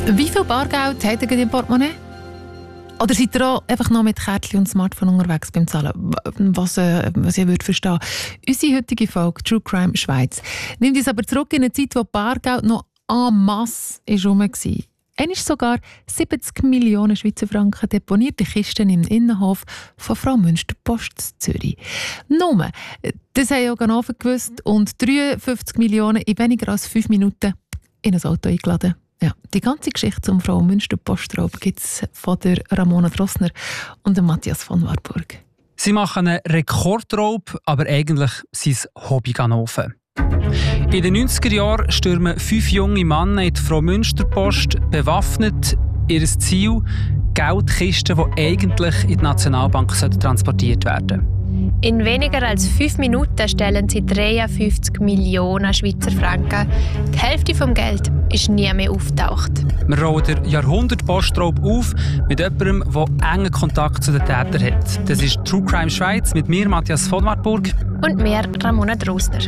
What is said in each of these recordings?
Wie viel Bargeld habt ihr im Portemonnaie? Oder seid ihr auch einfach noch mit Kärtchen und Smartphone unterwegs beim Zahlen? Was ich würde verstehen. Unsere heutige Folge True Crime Schweiz nimmt uns aber zurück in eine Zeit, wo Bargeld noch en masse rum war. Einmal sogar 70 Millionen Schweizer Franken deponierte Kisten im Innenhof von Frau Münster-Post in Zürich. Nur, das haben auch Ganoven gewusst und 53 Millionen in weniger als 5 Minuten in ein Auto eingeladen. Ja, die ganze Geschichte zum Frau Münster-Postraub gibt es von der Ramona Drossner und dem Matthias von Warburg. Sie machen einen Rekordraub, aber eigentlich sind es Hobbyganoven. In den 90er Jahren stürmen 5 junge Männer in die Frau Münster-Post, bewaffnet. Ihr Ziel: Geldkisten, die eigentlich in die Nationalbank transportiert werden. In weniger als 5 Minuten stellen sie 53 Millionen Schweizer Franken. Die Hälfte des Geldes ist nie mehr aufgetaucht. Wir rollen den Jahrhundert-Postraub auf mit jemandem, der engen Kontakt zu den Tätern hat. Das ist True Crime Schweiz mit mir, Matthias von Warburg. Und mir, Ramona Drossner.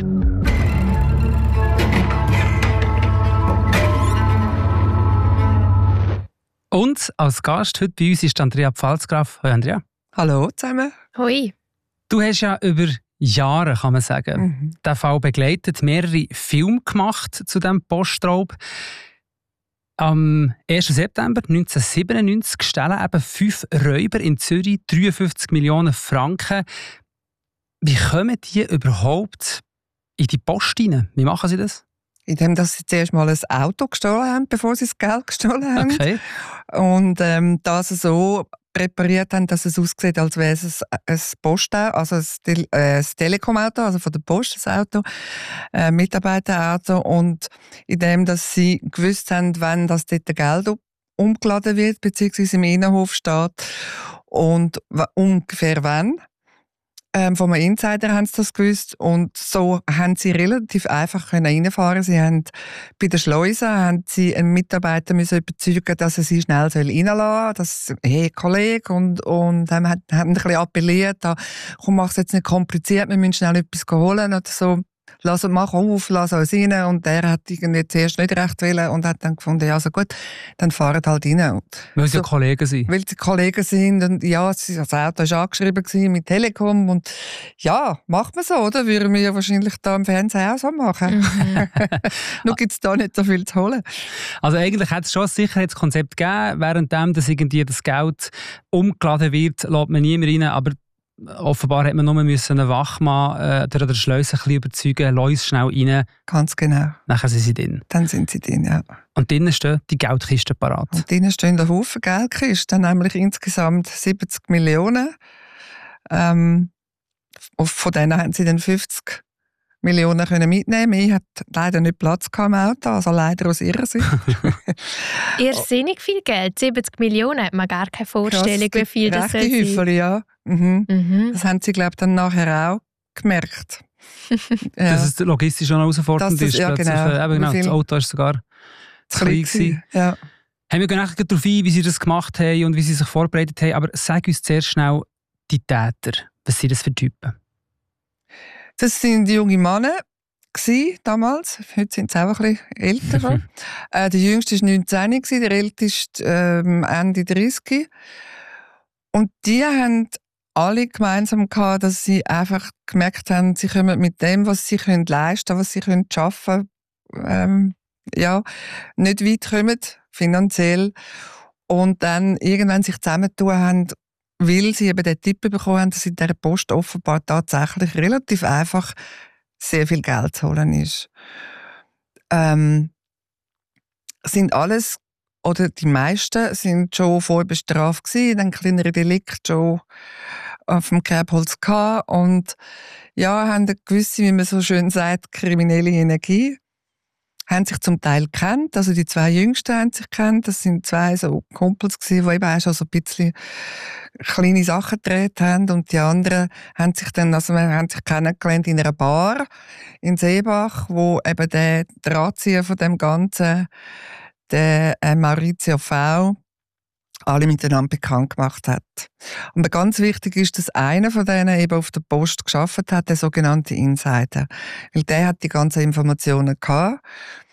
Und als Gast heute bei uns ist Andrea Pfalzgraf. Hallo Andrea. Hallo zusammen. Hoi. Du hast ja über Jahre, kann man sagen, den Fall begleitet, mehrere Filme gemacht zu diesem Postraub. Am 1. September 1997 stehlen eben 5 Räuber in Zürich 53 Millionen Franken. Wie kommen die überhaupt in die Post rein? Wie machen sie das? Indem dass sie zuerst mal ein Auto gestohlen haben, bevor sie das Geld gestohlen haben. Okay. Und das so präpariert haben, dass es aussieht, als wäre es ein Postauto, also ein Telekom-Auto, also von der Post das Auto, ein Mitarbeiterauto. Und indem dass sie gewusst haben, wenn das dort Geld umgeladen wird, beziehungsweise im Innenhof steht und ungefähr wann. Von einem Insider haben sie das gewusst und so haben sie relativ einfach reinfahren. Sie haben bei der Schleuse einen Mitarbeiter müssen überzeugen, dass er sie schnell reinlassen soll. Hey Kollege, und haben ein bisschen appelliert, komm, mach es jetzt nicht kompliziert, wir müssen schnell etwas holen oder so. Mach auf, lass uns rein. Und der hat irgendwie zuerst nicht recht wollen und hat dann gefunden, ja, so gut, dann fahren halt rein. Weil sie Kollegen sind. Weil sie Kollegen sind und ja, das Auto war angeschrieben mit Telekom und ja, macht man so, oder? Würden wir wahrscheinlich da im Fernsehen auch so machen. Nur gibt es da nicht so viel zu holen. Also eigentlich hat es schon ein Sicherheitskonzept gegeben, währenddem dass irgendwie das Geld umgeladen wird, lässt man niemand rein, aber offenbar hat man nur einen Wachmann durch den Schleuse ein bisschen überzeugen, lass uns schnell rein. Ganz genau. Nachher sind sie drin. Dann sind sie drin, ja. Und drinnen stehen die Geldkisten parat. Und drinnen stehen ein Haufen Geldkisten, nämlich insgesamt 70 Millionen. Von denen haben sie dann 50 Millionen können mitnehmen. Ich hatte leider nicht Platz im Auto, also leider aus ihrer Sicht. Irrsinnig viel Geld, 70 Millionen, hat man gar keine Vorstellung, wie viel das soll sein. Hüffel, ja. Das haben sie, glaube ich, dann nachher auch gemerkt. Ja. Dass es logistisch schon herausfordernd ist. Ja, genau. Das Auto war sogar zu klein gewesen. Ja. Wir gehen nachher darauf ein, wie sie das gemacht haben und wie sie sich vorbereitet haben. Aber sag uns zuerst schnell die Täter. Was sind das für Typen? Das sind junge Männer damals. Heute sind sie auch ein bisschen älter. Der jüngste war 19, der älteste Ende 30. Und die haben alle gemeinsam gehabt, dass sie einfach gemerkt haben, sie kommen mit dem, was sie leisten können, was sie arbeiten können, nicht weit kommen, finanziell. Und dann irgendwann sich zusammentun haben, weil sie eben den Tipp bekommen haben, dass in dieser Post offenbar tatsächlich relativ einfach sehr viel Geld zu holen ist. Sind alles, oder die meisten, sind schon vorher bestraft gewesen, dann kleinere Delikte schon auf dem Kerbholz gehabt und ja, haben eine gewisse, wie man so schön sagt, kriminelle Energie. Haben sich zum Teil gekannt, also die 2 Jüngsten haben sich gekannt, das sind 2 so Kumpels gewesen, die eben auch schon so ein bisschen kleine Sachen gedreht haben und die anderen haben sich dann, also wir haben sich kennengelernt in einer Bar in Seebach, wo eben der Drahtzieher von dem Ganzen, der Maurizio V., alle miteinander bekannt gemacht hat. Und ganz wichtig ist, dass einer von denen eben auf der Post gearbeitet hat, der sogenannte Insider. Weil der hat die ganzen Informationen gehabt.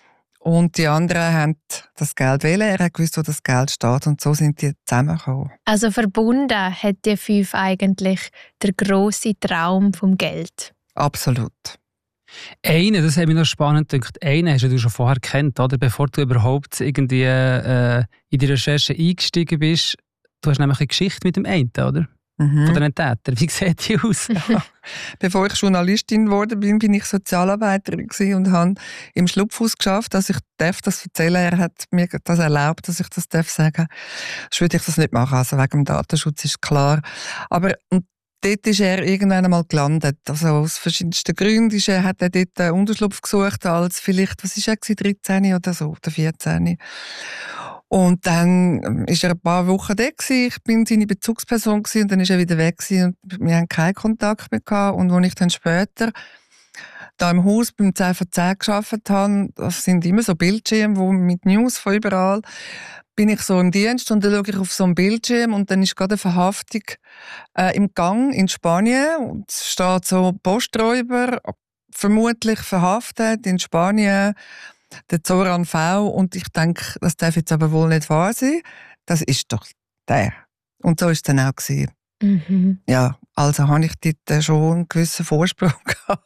Und die anderen haben das Geld wählen. Er hat gewusst, wo das Geld steht. Und so sind die zusammengekommen. Also verbunden hat die 5 eigentlich der grosse Traum vom Geld. Absolut. Einen, das hat mich noch spannend gedacht, einen hast du schon vorher gekannt, oder? Bevor du überhaupt irgendwie in die Recherche eingestiegen bist. Du hast nämlich eine Geschichte mit dem einen, oder? Von den Tätern. Wie sieht die aus? Ja. Bevor ich Journalistin geworden bin, bin ich Sozialarbeiterin und habe im Schlupfhaus geschafft, dass ich das erzählen darf. Er hat mir das erlaubt, dass ich das sagen darf. Sonst würde ich das nicht machen, also wegen dem Datenschutz ist klar. Aber dort ist er irgendwann einmal gelandet. Also aus verschiedensten Gründen hat er dort einen Unterschlupf gesucht, als vielleicht, 13 oder so, oder 14. Und dann war er ein paar Wochen da gewesen. Ich bin seine Bezugsperson gewesen, und dann ist er wieder weg gewesen, und wir haben keinen Kontakt mehr gehabt. Und als ich dann später da im Haus beim 10 von 10 gearbeitet habe, das sind immer so Bildschirme, wo mit News von überall, bin ich so im Dienst und dann schaue ich auf so einen Bildschirm und dann ist gerade eine Verhaftung im Gang in Spanien und es steht so Posträuber, vermutlich verhaftet in Spanien, der Zoran V. Und ich denke, das darf jetzt aber wohl nicht wahr sein. Das ist doch der. Und so war es dann auch gewesen. Ja, also habe ich dort schon einen gewissen Vorsprung gehabt.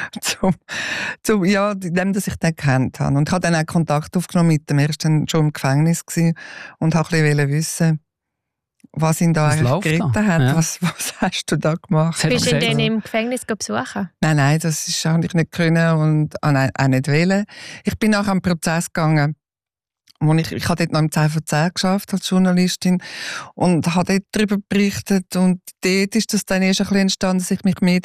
Dem, dass ich den kennt habe. Und ich habe dann auch Kontakt aufgenommen mit dem. Er war dann schon im Gefängnis gewesen und habe ein bisschen wissen, was ihn da eigentlich geritten hat. Ja. Was hast du da gemacht? Bist du ihn denn im Gefängnis besuchen? Nein, das habe ich nicht können und auch nicht wollen. Ich bin nachher am Prozess gegangen. Ich habe dort noch im 10 von 10 geschafft als Journalistin und habe dort darüber berichtet. Und dort ist das dann erst ein bisschen entstanden, dass ich mich mehr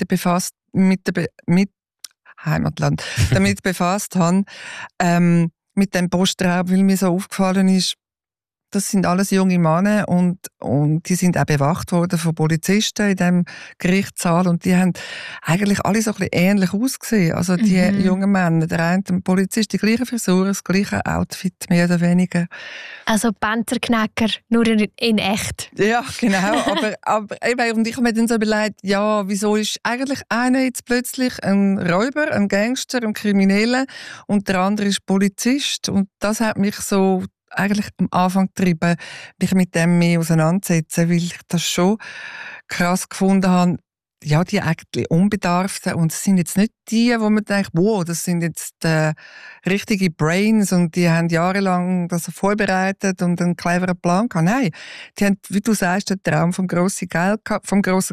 mit Heimatland damit befasst habe, mit dem Postraub, weil mir so aufgefallen ist, das sind alles junge Männer und die sind auch bewacht worden von Polizisten in diesem Gerichtssaal und die haben eigentlich alle so ein bisschen ähnlich ausgesehen. Also die jungen Männer, der eine Polizist, die gleiche Frisur, das gleiche Outfit, mehr oder weniger. Also Panzerknacker, nur in echt. Ja, genau. aber eben, und ich habe mir dann so überlegt, ja, wieso ist eigentlich einer jetzt plötzlich ein Räuber, ein Gangster, ein Krimineller und der andere ist Polizist und das hat mich so eigentlich am Anfang getrieben, mich mit dem mehr auseinandersetzen, weil ich das schon krass gefunden habe. Ja, die eigentlich Unbedarften. Und es sind jetzt nicht die, wo man denkt, wow, das sind jetzt richtige Brains und die haben jahrelang das vorbereitet und einen cleveren Plan gehabt. Nein, die haben, wie du sagst, den Traum vom grossen Geld gehabt.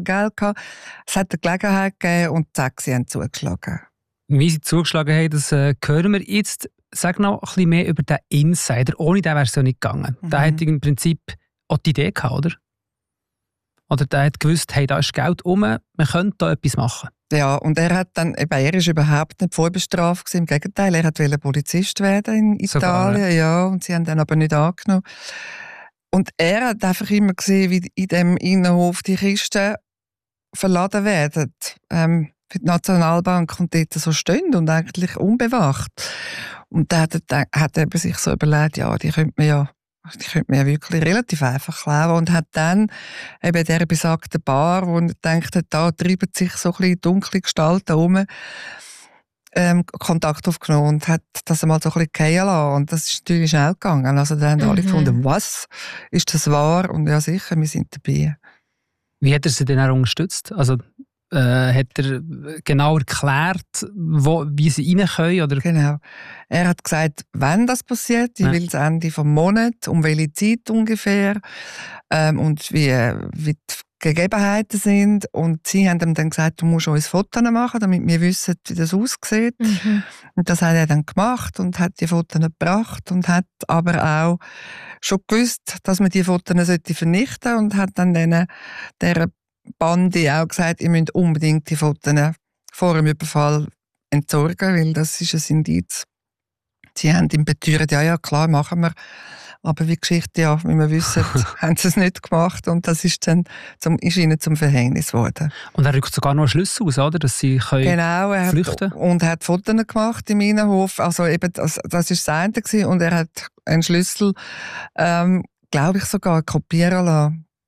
Es hat eine Gelegenheit gegeben und zack, sie haben zugeschlagen. Wie sie zugeschlagen haben, das hören wir jetzt. Sag noch ein bisschen mehr über den Insider. Ohne den wäre es ja nicht gegangen. Der hat im Prinzip auch die Idee gehabt, oder? Oder der hat gewusst, hey, da ist Geld rum, man könnte da etwas machen. Ja, und er hat dann, er ist überhaupt nicht vorbestraft gewesen. Im Gegenteil, er wollte Polizist werden in Italien. Sogar, ja, und sie haben dann aber nicht angenommen. Und er hat einfach immer gesehen, wie in dem Innenhof die Kisten verladen werden. Für die Nationalbank und dort so stehen und eigentlich unbewacht. Und da hat er sich so überlegt, ja, die könnte man ja wirklich relativ einfach klauen und hat dann eben der besagten Bar, wo er denkt, da treiben sich so ein bisschen dunkle Gestalten herum, Kontakt aufgenommen und hat das einmal so ein bisschen fallen lassen. Und das ist natürlich schnell gegangen. Also dann haben alle gefunden, was? Ist das wahr? Und ja, sicher, wir sind dabei. Wie hat er sie denn auch unterstützt? Also hat er genau erklärt, wie sie rein können? Oder? Genau. Er hat gesagt, wenn das passiert, ich will das Ende vom Monat, um welche Zeit ungefähr und wie die Gegebenheiten sind. Und sie haben ihm dann gesagt, du musst uns Fotos machen, damit wir wissen, wie das aussieht. Und das hat er dann gemacht und hat die Fotos gebracht und hat aber auch schon gewusst, dass man die Fotos vernichten sollte und hat dann der Bande auch gesagt, ihr müsst unbedingt die Fotos vor dem Überfall entsorgen, weil das ist ein Indiz. Sie haben ihm beteuert, ja, klar, machen wir. Aber wie Geschichte, ja, wie wir wissen, haben sie es nicht gemacht und das ist dann ihnen zum Verhängnis geworden. Und er rückt sogar noch einen Schlüssel aus, oder? Dass sie können flüchten können? Und er hat Fotos gemacht im Innenhof. Also eben, das war das eine gewesen. Und er hat einen Schlüssel, glaube ich, sogar kopieren lassen.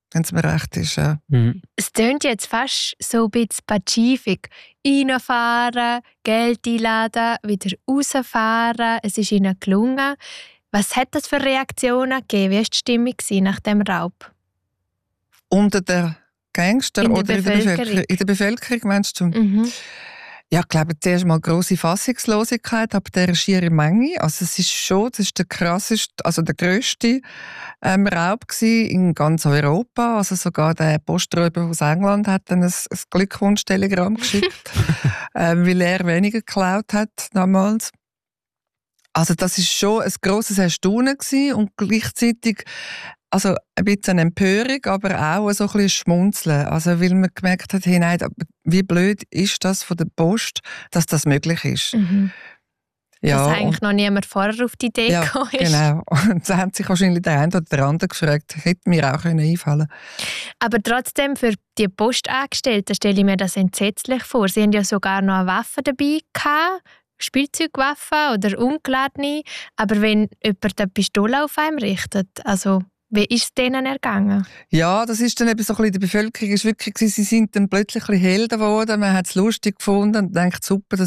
wenn es mir recht ist. Ja. Es klingt jetzt fast so ein bisschen pazifik. Reinfahren, Geld einladen, wieder rausfahren. Es ist ihnen gelungen. Was hat das für Reaktionen gegeben? Wie war die Stimmung nach dem Raub? Unter den Gangstern oder in der Bevölkerung? In der Bevölkerung, meinst du? Mhm. Ja, ich glaube, zuerst mal grosse Fassungslosigkeit ab dieser schieren Menge. Also es ist schon, das ist der krasseste, also der grösste Raub gewesen in ganz Europa. Also sogar der Posträuber aus England hat dann ein Glückwunsch-Telegramm geschickt, weil er weniger geklaut hat damals. Also das ist schon ein grosses Erstaunen gewesen und gleichzeitig also ein bisschen Empörung, aber auch so ein bisschen Schmunzeln. Also weil man gemerkt hat, hey, nein, wie blöd ist das von der Post, dass das möglich ist. Mhm. Ja, dass eigentlich noch niemand vorher auf die Idee gekommen ist. Genau. Und da haben sich wahrscheinlich der eine oder der andere gefragt, hätte mir auch einfallen können. Aber trotzdem, für die Postangestellten stelle ich mir das entsetzlich vor. Sie haben ja sogar noch eine Waffe dabei gehabt, Spielzeugwaffe oder ungeladene. Aber wenn jemand eine Pistole auf einen richtet, also wie ist es denen ergangen? Ja, das ist dann eben so ein bisschen in der Bevölkerung ist wirklich, sie sind dann plötzlich ein bisschen Helden geworden. Man hat es lustig gefunden und denkt, super,